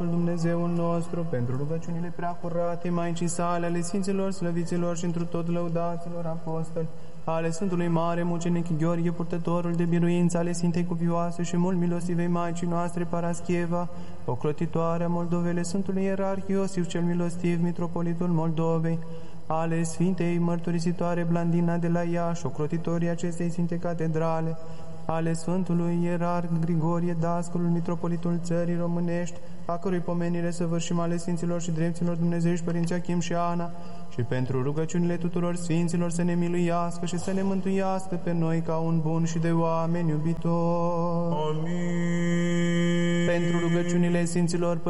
adevăratul Dumnezeul nostru, pentru rugăciunile preacurate, Maicii sale, ale Sfinților, Slăviților și întru tot lăudaților apostoli, ale Sfântului Mare Mucenic Gheorghe, purtătorul de biruință, ale Sfintei Cuvioase și mult milostivei Maicii noastre Parascheva, ocrotitoarea Moldovele, Sfântului Ierarh Iosif cel milostiv, Mitropolitul Moldovei, ale Sfintei Mărturisitoare Blandina de la Iași, ocrotitorii acestei Sfinte Catedrale, ale Sfântului Ierarh Grigorie Dascălul, Mitropolitul Țării Românești, a cărui pomenire săvârșim ale Sfinților și Drepților Dumnezeiești Părinții Achim și Ana, și pentru rugăciunile tuturor Sfinților să ne miluiască și să ne mântuiască pe noi ca un bun și de oameni iubitori. Amin. Pentru rugăciunile Sfinților